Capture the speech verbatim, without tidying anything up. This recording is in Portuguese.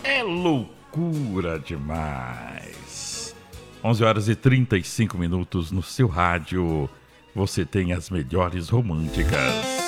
É loucura demais. onze horas e trinta e cinco minutos no seu rádio. Você tem as melhores românticas.